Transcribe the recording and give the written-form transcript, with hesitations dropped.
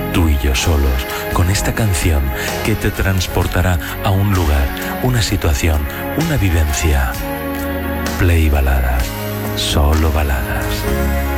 tú y yo solos, con esta canción que te transportará a un lugar, una situación, una vivencia. Play Baladas, solo baladas.